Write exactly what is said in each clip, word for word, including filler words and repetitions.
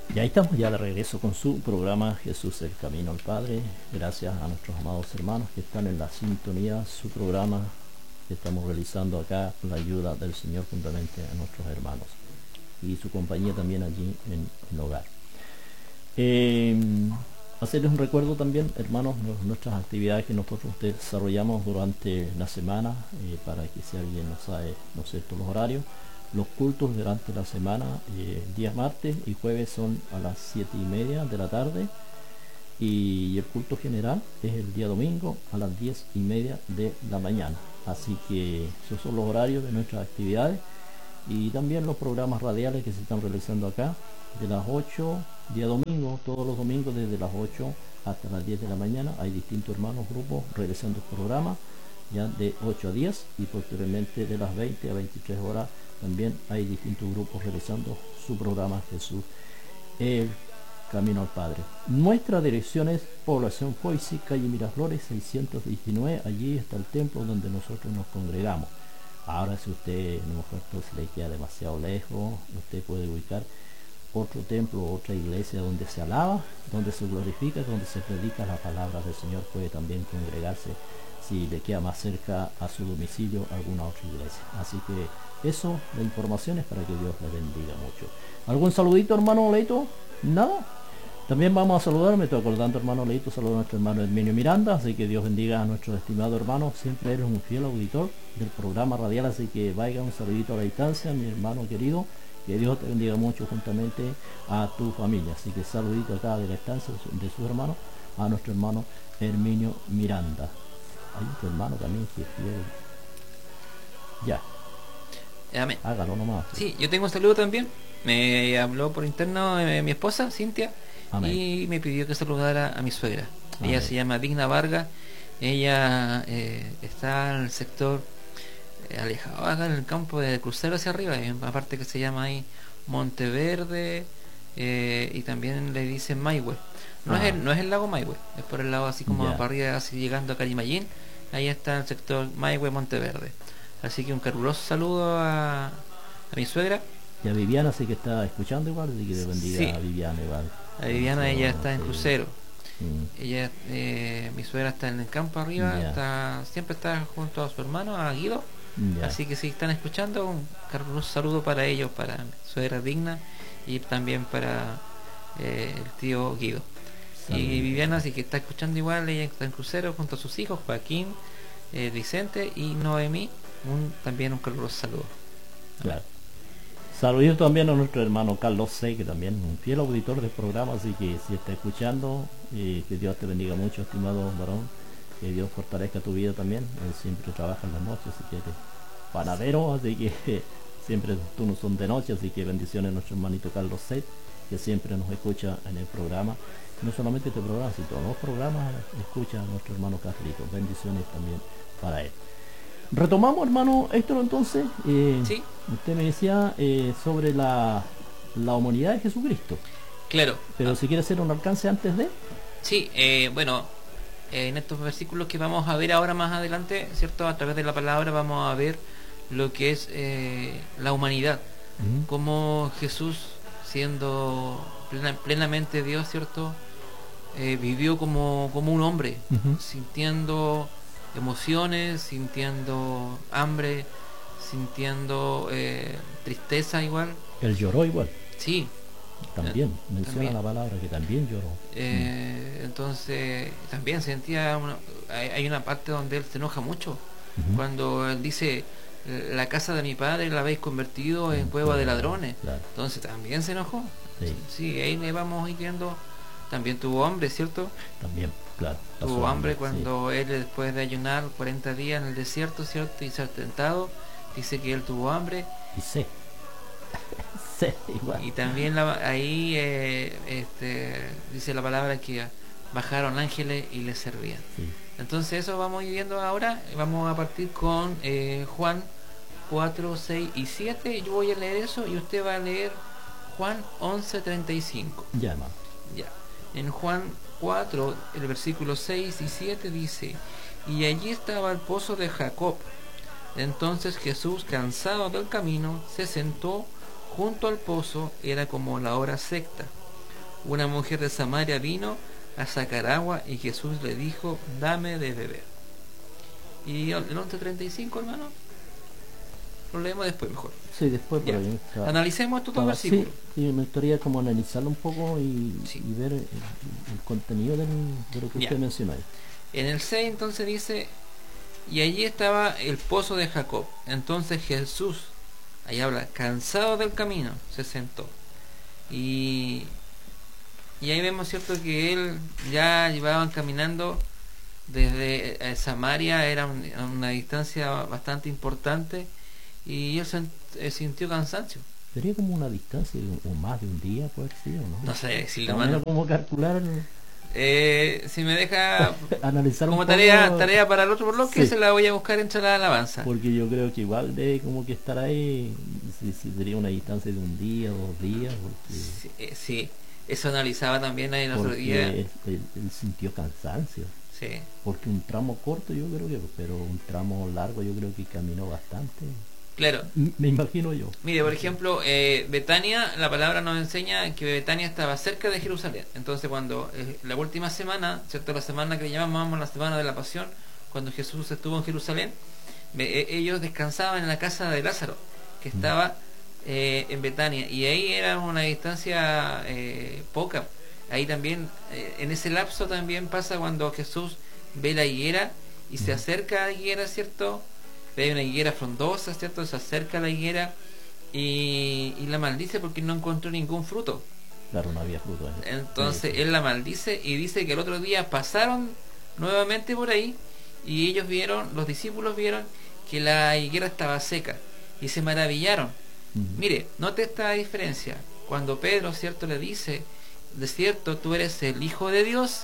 Y ahí estamos ya de regreso con su programa Jesús el Camino al Padre. Gracias a nuestros amados hermanos que están en la sintonía, su programa que estamos realizando acá, con la ayuda del Señor juntamente a nuestros hermanos y su compañía también allí en el hogar. Eh, hacerles un recuerdo también, hermanos, nuestras actividades que nosotros desarrollamos durante la semana, eh, para que si alguien no sabe, no sé, todos los horarios. Los cultos durante la semana, eh, días martes y jueves son a las siete y media de la tarde, y el culto general es el día domingo a las diez y media de la mañana. Así que esos son los horarios de nuestras actividades y también los programas radiales que se están realizando acá de las ocho, día domingo, todos los domingos desde las ocho hasta las diez de la mañana. Hay distintos hermanos, grupos realizando programas ya de ocho a diez, y posteriormente de las veinte a veintitrés horas también hay distintos grupos realizando su programa Jesús el Camino al Padre. Nuestra dirección es Población Foisi, calle Miraflores seiscientos diecinueve. Allí está el templo donde nosotros nos congregamos. Ahora, si usted a lo mejor pues, le queda demasiado lejos, usted puede ubicar otro templo, otra iglesia donde se alaba, donde se glorifica, donde se predica la palabra del Señor. Puede también congregarse si le queda más cerca a su domicilio alguna otra iglesia. Así que eso, la información es para que Dios le bendiga mucho. ¿Algún saludito, hermano Leito? ¿Nada? También vamos a saludar, me estoy acordando, hermano Leito, saludo a nuestro hermano Herminio Miranda, así que Dios bendiga a nuestro estimado hermano. Siempre eres un fiel auditor del programa radial, así que vaya un saludito a la distancia, mi hermano querido. Que Dios te bendiga mucho juntamente a tu familia. Así que saludito acá de la estancia de sus hermanos a nuestro hermano Herminio Miranda. Hay otro hermano también que es fiel. Ya. Amén. Hágalo nomás. Sí, yo tengo un saludo también. Me habló por interno eh, mi esposa, Cintia, Amén. y me pidió que saludara a mi suegra. Amén. Ella se llama Digna Vargas. Ella eh, está en el sector eh, alejado acá en el campo de Crucero hacia arriba, hay una parte que se llama ahí Monteverde, eh, y también le dicen Maihue. No, Ah. es el, no es el lago Maihue, es por el lado así como Ya. para arriba, así llegando a Calimayín. Ahí está el sector Maihue, Monteverde. Así que un caluroso saludo a, a mi suegra. Y a Viviana sí que está escuchando igual, así que le bendiga Sí. a Viviana igual. A Viviana, Sí, ella está en sí. crucero. Mm. Ella, eh, mi suegra está en el campo arriba, Ya. está siempre está junto a su hermano, a Guido. Ya. Así que si están escuchando, un caluroso saludo para ellos, para mi suegra Digna y también para eh, el tío Guido. Salud. Y Viviana, así que está escuchando igual, ella está en crucero junto a sus hijos, Joaquín, eh, Vicente y Noemí. Un, también un caluroso saludo. Claro. Saludos también a nuestro hermano Carlos C, que también es un fiel auditor del programa, así que si está escuchando, eh, que Dios te bendiga mucho, estimado varón, que Dios fortalezca tu vida también. Él siempre trabaja en las noches, así que eres panadero, así que siempre tú no son de noche, así que bendiciones a nuestro hermanito Carlos C, que siempre nos escucha en el programa. No solamente este programa, sino todos los programas escucha a nuestro hermano Carlito. Bendiciones también para él. Retomamos, hermano Héctor, entonces. Eh, Sí. Usted me decía eh, sobre la, la humanidad de Jesucristo. Claro. Pero Ah, si quiere hacer un alcance antes de... sí, eh, bueno, eh, en estos versículos que vamos a ver ahora más adelante, ¿cierto? A través de la palabra vamos a ver lo que es eh, la humanidad. Ujú. Cómo Jesús, siendo plena- plenamente Dios, ¿cierto? Eh, vivió como, como un hombre, Ujú. sintiendo emociones, sintiendo hambre, sintiendo eh, tristeza igual. Él lloró igual. Sí, También. eh, Menciona también. la palabra que también lloró. Eh, entonces también sentía una, hay, hay una parte donde él se enoja mucho Ujú. cuando él dice: la casa de mi padre la habéis convertido en cueva de ladrones. Claro. Entonces también se enojó. Sí. Sí, ahí le vamos a ir viendo. También tuvo hambre, ¿cierto? También, claro. Pasó Tuvo hambre sí. cuando él, después de ayunar cuarenta días en el desierto, ¿cierto? Y ser tentado, dice que él tuvo hambre. Y sé. sé igual. Y también la- ahí eh, este, dice la palabra que bajaron ángeles y les servían. Sí. Entonces eso vamos a ir viendo ahora. Vamos a partir con eh, Juan cuatro, seis y siete. Yo voy a leer eso y usted va a leer Juan once, treinta y cinco. Ya, hermano. Ya. En Juan cuatro, el versículo seis y siete dice: y allí estaba el pozo de Jacob. Entonces Jesús, cansado del camino, se sentó junto al pozo. Era como la hora sexta. una mujer de Samaria vino a sacar agua y Jesús le dijo, dame de beber. Y el once treinta y cinco, hermano, lo leemos después mejor. Sí, después por Ya. ahí está. Analicemos estos dos Ah, versículos. Sí, sí, me gustaría como analizarlo un poco y, Sí. y ver el, el contenido del, de lo que Ya. usted mencionó ahí. En el seis entonces dice, y allí estaba el pozo de Jacob. Entonces Jesús, ahí habla, cansado del camino, se sentó. Y, y ahí vemos, cierto, que él ya llevaban caminando desde eh, Samaria, era un- una distancia bastante importante, y él sen- eh, sintió cansancio. Sería como una distancia de un- o más de un día, puede ser, ¿o no? No sé decirle, Más o menos hermano. como calcular, Eh, si me deja analizar un como poco, tarea tarea para el otro bloque, Sí. se la voy a buscar entre la alabanza. porque yo creo que igual de como que estar ahí, si, si sería una distancia de un día, dos días, porque, Sí, eh, sí, eso analizaba también ahí el otro porque día. él, él- él sintió cansancio. Sí, Porque un tramo corto yo creo que, pero un tramo largo yo creo que caminó bastante. claro. M- Me imagino yo. Mire, por ejemplo, eh, Betania, la palabra nos enseña que Betania estaba cerca de Jerusalén. Entonces, cuando eh, la última semana, ¿cierto? La semana que le llamamos la semana de la pasión, cuando Jesús estuvo en Jerusalén, ve- eh, ellos descansaban en la casa de Lázaro, que estaba eh, en Betania, y ahí era una distancia eh, poca. Ahí también, eh, en ese lapso también pasa cuando Jesús ve la higuera y se acerca a la higuera, ¿cierto? Ve una higuera frondosa, ¿cierto? Se acerca a la higuera y, y la maldice porque no encontró ningún fruto. Claro, no había fruto ahí. Entonces Sí, sí. él la maldice y dice que el otro día pasaron nuevamente por ahí y ellos vieron, los discípulos vieron que la higuera estaba seca y se maravillaron. Ujú. Mire, note esta diferencia. Cuando Pedro, ¿cierto?, le dice, de cierto, tú eres el Hijo de Dios,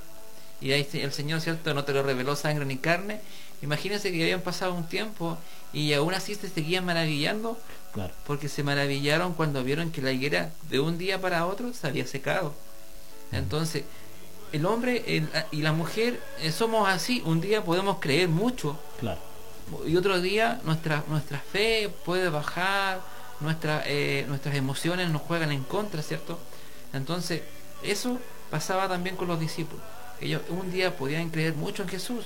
y ahí el Señor, ¿cierto?, no te lo reveló sangre ni carne. Imagínense que habían pasado un tiempo y aún así se seguían maravillando, Claro. porque se maravillaron cuando vieron que la higuera de un día para otro se había secado. Entonces, el hombre el- y la mujer eh, somos así. Un día podemos creer mucho Claro. y otro día nuestra nuestra fe puede bajar, nuestra, eh, nuestras emociones nos juegan en contra, ¿cierto? Entonces, eso pasaba también con los discípulos. Ellos un día podían creer mucho en Jesús.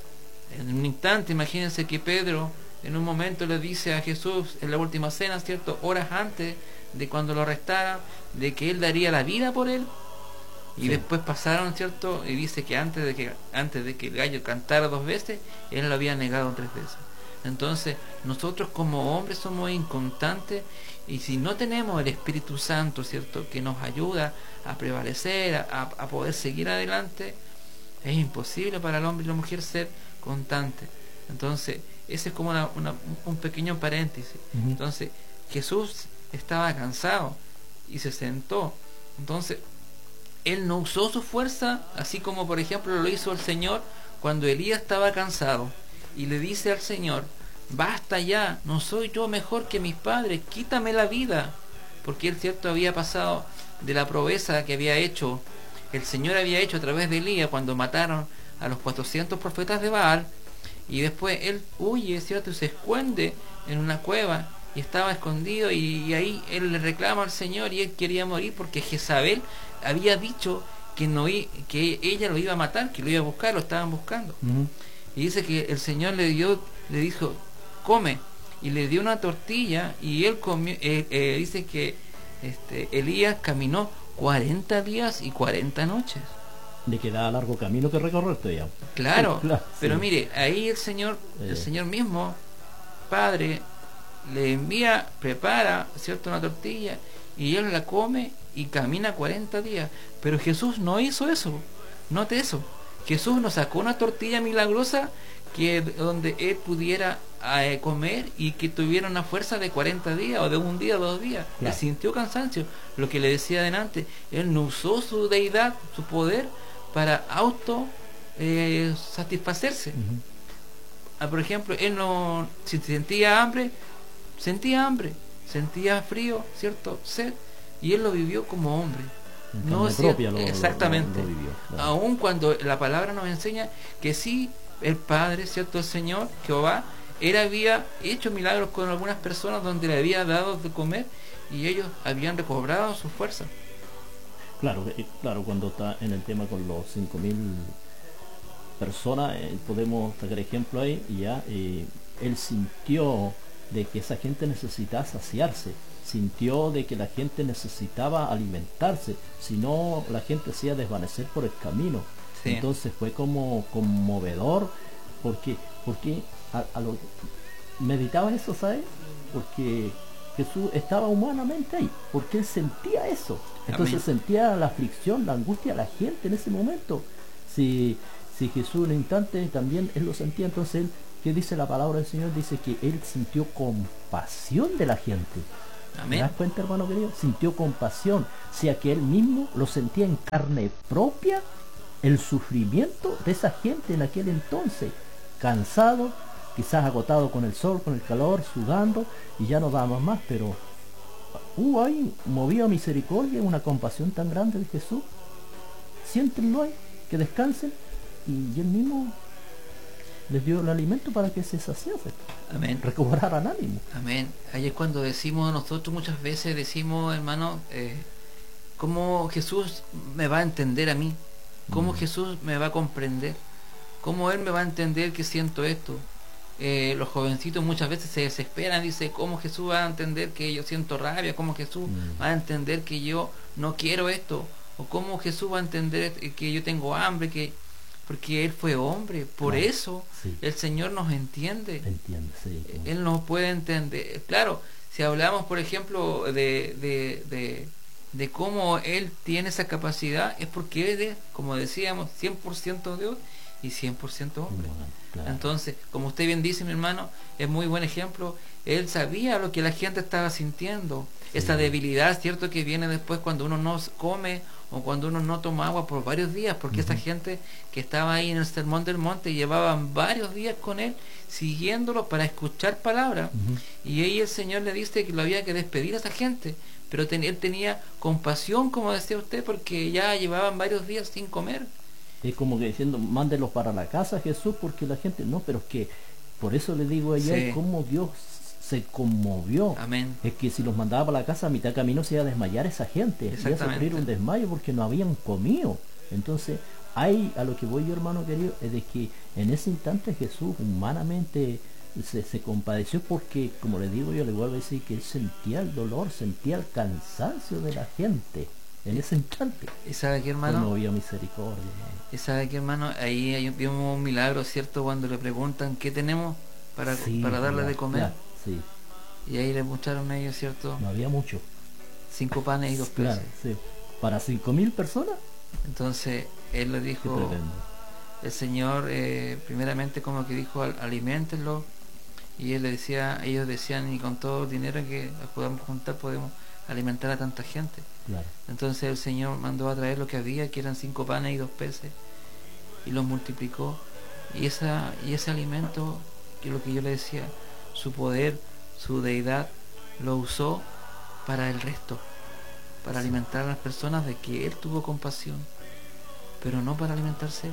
En un instante, imagínense que Pedro en un momento le dice a Jesús en la última cena, ¿cierto?, horas antes de cuando lo arrestaran, de que él daría la vida por él. Y Sí. después pasaron, ¿cierto? Y dice que antes de que antes de que el gallo cantara dos veces, él lo había negado tres veces. Entonces, nosotros como hombres somos inconstantes, y si no tenemos el Espíritu Santo, ¿cierto?, que nos ayuda a prevalecer, a, a poder seguir adelante, es imposible para el hombre y la mujer ser constantes. Entonces, ese es como una, una- un pequeño paréntesis. Ujú. Entonces, Jesús estaba cansado y se sentó. Entonces, él no usó su fuerza, así como por ejemplo lo hizo el Señor cuando Elías estaba cansado y le dice al Señor, basta ya, no soy yo mejor que mis padres, quítame la vida, porque él, cierto, había pasado de la proeza que había hecho, el Señor había hecho a través de Elías cuando mataron a los cuatrocientos profetas de Baal, y después él huye, cierto, y se esconde en una cueva y estaba escondido, y, y ahí él le reclama al Señor y él quería morir porque Jezabel había dicho que no i- que ella lo iba a matar, que lo iba a buscar, lo estaban buscando. Ujú. Y dice que el Señor le dio, le dijo, come, y le dio una tortilla y él comió. Eh, eh, dice que este Elías caminó cuarenta días y cuarenta noches. Le quedaba largo camino que recorrer todavía. Claro, Claro, pero sí. mire, ahí el Señor, el Eh. Señor mismo, Padre, le envía, prepara, ¿cierto?, una tortilla y él la come y camina cuarenta días. Pero Jesús no hizo eso. Note eso. Jesús nos sacó una tortilla milagrosa que donde él pudiera eh, comer y que tuviera una fuerza de cuarenta días o de un día o dos días. Claro. Él sintió cansancio. Lo que le decía adelante, él no usó su deidad, su poder, para auto eh, satisfacerse. Ujú. Ah, por ejemplo, él no, si sentía hambre, sentía hambre, sentía frío, ¿cierto?, sed, y él lo vivió como hombre. En No carne es propia cierto, lo- lo- exactamente. lo- lo vivió, claro. Aun cuando la palabra nos enseña que sí, el Padre, ¿cierto?, el Señor, Jehová, él había hecho milagros con algunas personas donde le había dado de comer y ellos habían recobrado su fuerza. Claro, eh, claro, cuando está en el tema con los cinco mil personas, eh, podemos sacar ejemplo ahí, y ya eh, él sintió de que esa gente necesitaba saciarse, sintió de que la gente necesitaba alimentarse, si no la gente se iba a desvanecer por el camino. Sí. Entonces fue como conmovedor, porque, porque a, a lo, meditaba eso, ¿sabes? Porque Jesús estaba humanamente ahí, porque él sentía eso. Entonces Amén. sentía la aflicción, la angustia de la gente en ese momento. Si, si Jesús en un instante también él lo sentía, entonces él, ¿qué dice la palabra del Señor? Dice que él sintió compasión de la gente. Amén. ¿Te das cuenta, hermano querido? Sintió compasión, o sea que él mismo lo sentía en carne propia, el sufrimiento de esa gente en aquel entonces, cansado, quizás agotado con el sol, con el calor, sudando, y ya no daba más, pero hubo ahí, movía misericordia, una compasión tan grande de Jesús. Siéntenlo ahí, que descansen, y él mismo les dio el alimento para que se saciasen, Amén. recobraran ánimo. Amén. Ahí es cuando decimos, nosotros muchas veces decimos, hermano, eh, ¿cómo Jesús me va a entender a mí? ¿Cómo mm. Jesús me va a comprender? ¿Cómo Él me va a entender que siento esto? Eh, los jovencitos muchas veces se desesperan, dice, ¿cómo Jesús va a entender que yo siento rabia? ¿Cómo Jesús mm. va a entender que yo no quiero esto? ¿O cómo Jesús va a entender que yo tengo hambre? Que porque Él fue hombre, por claro, eso sí. El Señor nos entiende. Entiende, sí, claro. Él nos puede entender. Claro, si hablamos, por ejemplo, de, de, de, de cómo Él tiene esa capacidad, es porque Él es, como decíamos, cien por ciento Dios y cien por ciento hombre. Bueno, claro. Entonces, como usted bien dice, mi hermano, es muy buen ejemplo. Él sabía lo que la gente estaba sintiendo, sí. Esa debilidad, cierto, que viene después cuando uno no come o cuando uno no toma agua por varios días, porque uh-huh. Esa gente que estaba ahí en el Sermón del Monte llevaban varios días con él siguiéndolo para escuchar palabras, uh-huh. Y ahí el Señor le dice que lo había que despedir a esa gente, pero ten, él tenía compasión, como decía usted, porque ya llevaban varios días sin comer. Es como que diciendo, mándelos para la casa, Jesús, porque la gente no, pero es que por eso le digo a ella, sí. Cómo Dios se conmovió. Amén. Es que si los mandaba para la casa a mitad de camino se iba a desmayar esa gente, iba a sufrir un desmayo porque no habían comido. Entonces hay, a lo que voy yo, hermano querido, es de que en ese instante Jesús humanamente se, se compadeció, porque como le digo yo, le vuelvo a decir que él sentía el dolor, sentía el cansancio de la gente en ese instante. ¿Y sabe qué, hermano? No había misericordia, hermano. ¿Y sabe qué, hermano? Ahí hay, vimos un milagro, ¿cierto? Cuando le preguntan qué tenemos para, sí, para darle claro, de comer. Claro, sí. Y ahí le mostraron a ellos, ¿cierto? No había mucho. Cinco panes y dos peces. Claro, sí. ¿Para cinco mil personas? Entonces, él le dijo, el Señor, eh, primeramente como que dijo, aliméntenlo. Y él le decía, ellos decían, y con todo el dinero que podamos juntar podemos alimentar a tanta gente. Claro. Entonces el Señor mandó a traer lo que había, que eran cinco panes y dos peces, y los multiplicó. Y esa y ese alimento, que es lo que yo le decía, su poder, su deidad, lo usó para el resto, para sí. alimentar a las personas, de que Él tuvo compasión, pero no para alimentarse.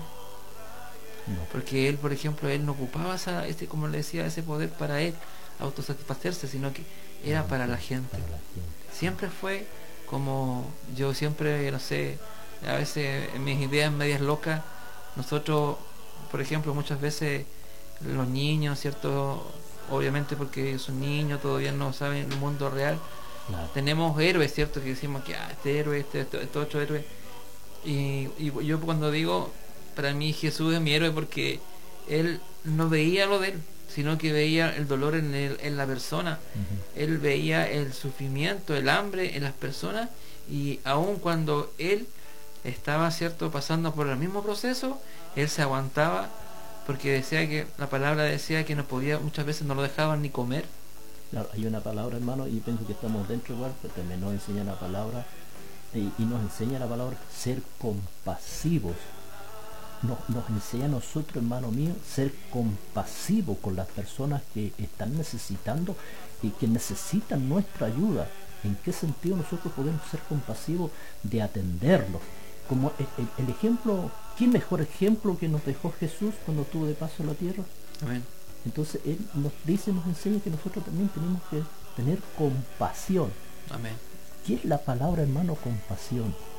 No. Porque Él, por ejemplo, Él no ocupaba esa, este, como le decía, ese poder para Él autosatisfacerse, sino que era no, para, la gente. para la gente. Siempre fue como, yo siempre, no sé, a veces en mis ideas medias locas, nosotros, por ejemplo, muchas veces los niños, ¿cierto? Obviamente porque son niños, todavía no saben el mundo real. Claro. Tenemos héroes, ¿cierto? Que decimos que ah, este héroe, este, este, este otro héroe. Y, y yo cuando digo, para mí Jesús es mi héroe, porque Él no veía lo de Él, sino que veía el dolor en, el, en la persona. Uh-huh. Él veía el sufrimiento, el hambre en las personas, y aun cuando Él estaba, ¿cierto?, pasando por el mismo proceso, Él se aguantaba, porque decía que la palabra decía que no podía, muchas veces no lo dejaban ni comer. Claro, hay una palabra, hermano, y pienso que estamos dentro igual, pero también nos enseña la palabra, y, y nos enseña la palabra ser compasivos. Nos, nos enseña a nosotros, hermano mío, ser compasivos con las personas que están necesitando y que necesitan nuestra ayuda. ¿En qué sentido nosotros podemos ser compasivos de atenderlos? Como el, el, el ejemplo, ¿qué mejor ejemplo que nos dejó Jesús cuando estuvo de paso en la tierra? Amén. Entonces Él nos dice, nos enseña que nosotros también tenemos que tener compasión. Amén. ¿Qué es la palabra, hermano, compasión?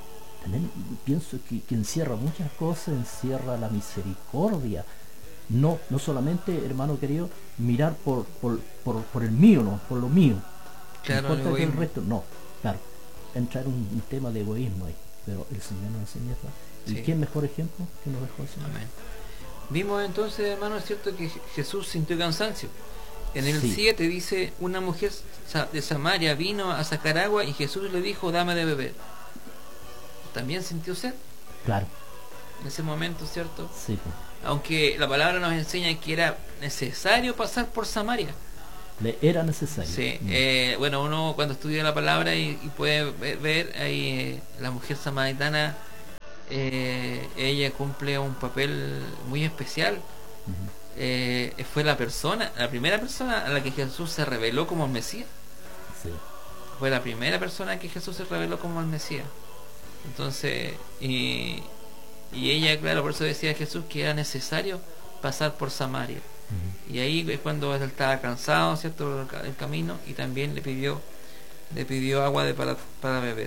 también pienso que, que encierra muchas cosas, encierra la misericordia. No, no solamente, hermano querido, mirar por, por, por, por el mío, no, por lo mío. Claro, No el importa que el egoísmo. resto, no, claro, entrar un, un tema de egoísmo ahí, pero el Señor nos enseña eso. ¿Y Sí. qué mejor ejemplo que nos dejó el Señor? Amén. Vimos entonces, hermano, es cierto que Jesús sintió cansancio. En el Sí, siete dice, una mujer de Samaria vino a sacar agua y Jesús le dijo, dame de beber. También sintió sed claro, en ese momento, ¿cierto? sí, pues, Aunque la palabra nos enseña que era necesario pasar por Samaria. le era necesario. Sí, Mm. eh, bueno, uno cuando estudia la palabra y, y puede ver, ver ahí eh, la mujer samaritana, eh, ella cumple un papel muy especial. Ujú. Eh, fue la persona, la primera persona a la que Jesús se reveló como el Mesías. Sí, Fue la primera persona que Jesús se reveló como el Mesías. Entonces, y, y ella, claro, por eso decía Jesús que era necesario pasar por Samaria. ujú. Y ahí es cuando él estaba cansado, ¿cierto? El camino, y también le pidió le pidió agua de para, para beber.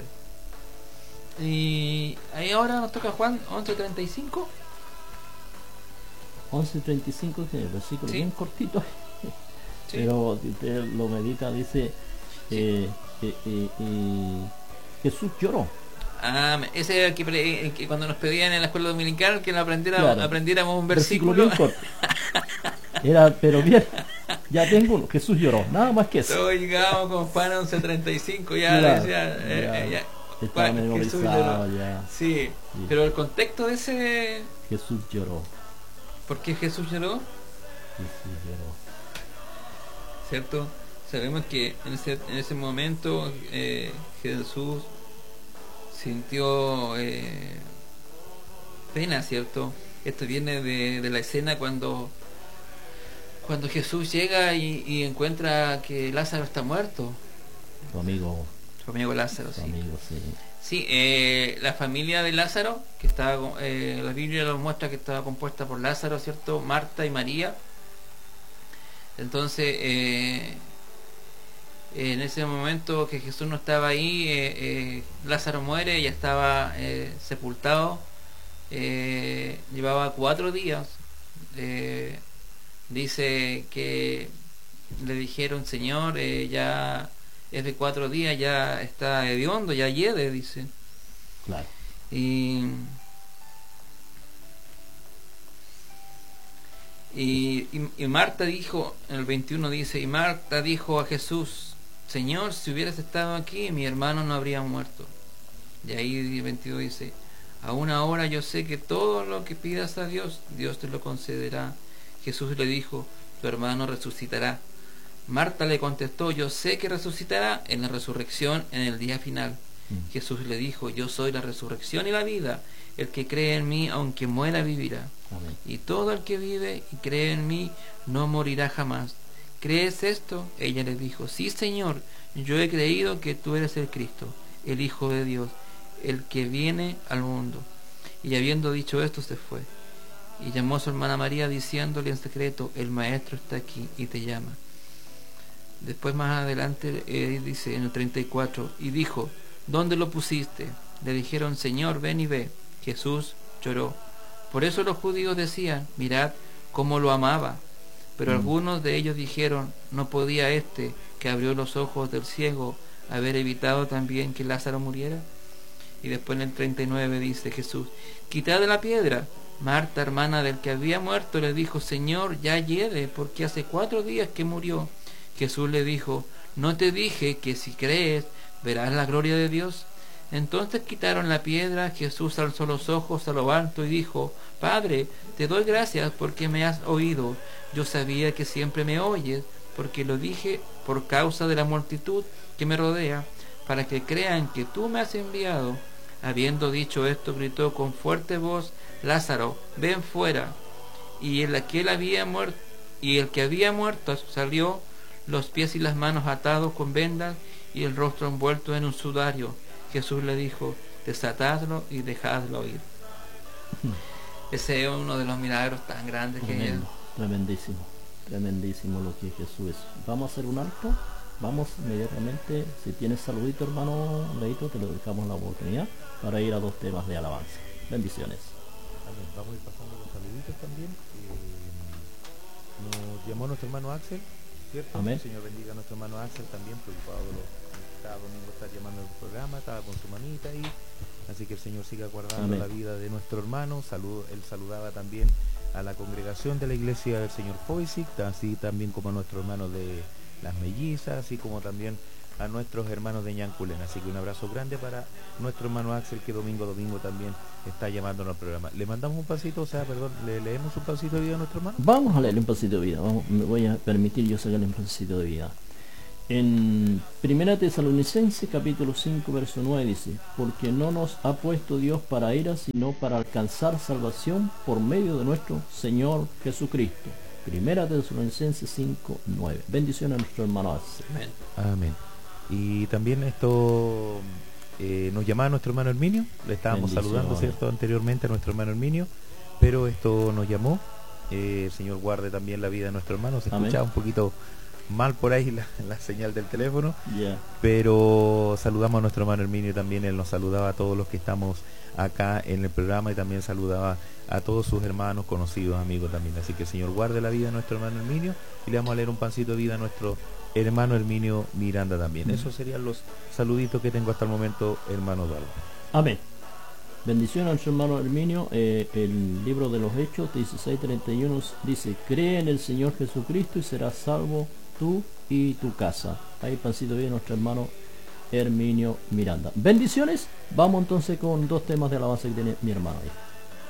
Y ahí ahora nos toca Juan once treinta y cinco. once treinta y cinco, que es el versículo Sí. bien cortito, Sí. pero si usted lo medita, dice, Sí. eh, eh, eh, eh, Jesús lloró. Ah, ese era el que, pre- el que cuando nos pedían en la escuela dominical que aprendiera, Claro. aprendiéramos un Versículo versículo. bien corto. Era, pero bien, ya tengo uno, Jesús lloró, nada más que eso. Todos llegábamos con Juan once treinta y cinco, ya Claro, decía, eh, ya. eh, ya, Estaba Juan, Jesús memorizado lloró. ya. Sí, Sí. pero el contexto de ese, Jesús lloró, ¿por qué Jesús lloró? Jesús lloró. ¿Cierto? Sabemos que en ese, en ese momento eh, Jesús sintió eh, pena, ¿cierto? Esto viene de, de la escena cuando cuando Jesús llega y, y encuentra que Lázaro está muerto. Tu amigo, Su amigo Lázaro, tu sí. amigo, sí. Sí, eh, la familia de Lázaro, que estaba, eh, la Biblia nos muestra que estaba compuesta por Lázaro, ¿cierto? Marta y María. Entonces, eh, en ese momento que Jesús no estaba ahí, eh, eh, Lázaro muere, ya estaba eh, sepultado, eh, llevaba cuatro días. Eh, dice que le dijeron, Señor, eh, ya es de cuatro días, ya está hediondo, ya hiede, dice. Claro. Y, y, y, y Marta dijo, en el veintiuno dice, y Marta dijo a Jesús, Señor, si hubieras estado aquí, mi hermano no habría muerto. Y ahí el veintidós dice, aún ahora yo sé que todo lo que pidas a Dios, Dios te lo concederá. Jesús le dijo, tu hermano resucitará. Marta le contestó, yo sé que resucitará en la resurrección en el día final. Mm. Jesús le dijo, yo soy la resurrección y la vida. El que cree en mí, aunque muera, vivirá. Amén. Y todo el que vive y cree en mí, no morirá jamás. ¿Crees esto? Ella le dijo, sí, Señor, yo he creído que tú eres el Cristo, el Hijo de Dios, el que viene al mundo. Y habiendo dicho esto, se fue. Y llamó a su hermana María, diciéndole en secreto, el Maestro está aquí y te llama. Después más adelante eh, dice en el treinta y cuatro, y dijo, ¿dónde lo pusiste? Le dijeron, Señor, ven y ve. Jesús lloró. Por eso los judíos decían, mirad cómo lo amaba. Pero Mm. algunos de ellos dijeron, no podía este, que abrió los ojos del ciego, haber evitado también que Lázaro muriera. Y después en el treinta y nueve dice Jesús, quitad de la piedra. Marta, hermana del que había muerto, le dijo, Señor, ya hiede, porque hace cuatro días que murió. Jesús le dijo, ¿no te dije que si crees verás la gloria de Dios? Entonces quitaron la piedra. Jesús alzó los ojos a lo alto y dijo, Padre, te doy gracias porque me has oído. Yo sabía que siempre me oyes, porque lo dije por causa de la multitud que me rodea, para que crean que tú me has enviado. Habiendo dicho esto, gritó con fuerte voz, Lázaro, ven fuera. Y el que él había muerto, y el que había muerto salió, los pies y las manos atados con vendas y el rostro envuelto en un sudario. Jesús le dijo, desatadlo y dejadlo ir. Ese es uno de los milagros tan grandes que él. Tremendo, tremendísimo, tremendísimo lo que Jesús es. Vamos a hacer un alto vamos inmediatamente, si tienes saludito hermano Leito, te lo dejamos la oportunidad para ir a dos temas de alabanza. Bendiciones. Amén. Vamos a ir pasando los saluditos también. Eh, nos llamó nuestro hermano Axel, ¿cierto? Amén. El Señor bendiga a nuestro hermano Axel también, preocupado de los cada domingo está llamando el programa, estaba con su manita ahí, así que el Señor siga guardando Amén. la vida de nuestro hermano. Salud, él saludaba también a la congregación de la iglesia del Señor Foisic, así también como a nuestros hermanos de las Mellizas, así como también a nuestros hermanos de Ñanculén. Así que un abrazo grande para nuestro hermano Axel, que domingo a domingo también está llamándonos al programa. Le mandamos un pasito, o sea, perdón, le leemos un pasito de vida a nuestro hermano. Vamos a leerle un pasito de vida, vamos, me voy a permitir yo sacarle un pasito de vida. En Primera Tesalonicenses capítulo cinco verso nueve dice: porque no nos ha puesto Dios para ira, sino para alcanzar salvación por medio de nuestro Señor Jesucristo. Primera Tesalonicenses cinco nueve. Bendiciones a nuestro hermano Axel. Amén. Amén. Y también esto eh, nos llamaba nuestro hermano Herminio, le estábamos Bendiciones. saludando, ¿cierto?, anteriormente a nuestro hermano Herminio, pero esto nos llamó. Eh, el Señor guarde también la vida de nuestro hermano. Se Amén. escuchaba un poquito mal por ahí la, la señal del teléfono, Yeah. pero saludamos a nuestro hermano Herminio también. Él nos saludaba a todos los que estamos acá en el programa y también saludaba a todos sus hermanos, conocidos, amigos también. Así que el Señor guarde la vida de nuestro hermano Herminio, y le vamos a leer un pancito de vida a nuestro hermano Herminio Miranda también. Mm. Esos serían los saluditos que tengo hasta el momento, hermano Eduardo. Amén. Bendición a nuestro hermano Herminio. Eh, el libro de los Hechos dieciséis treinta y uno dice: cree en el Señor Jesucristo y serás salvo tú y tu casa. Ahí pancito bien nuestro hermano Herminio Miranda. Bendiciones. Vamos entonces con dos temas de alabanza que tiene mi hermano ahí.